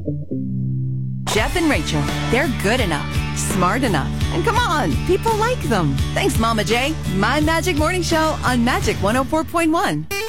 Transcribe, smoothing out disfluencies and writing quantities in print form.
Jeff and Rachel, they're good enough, smart enough, and come on, people like them. Thanks, Mama J. My Magic Morning Show on Magic 104.1.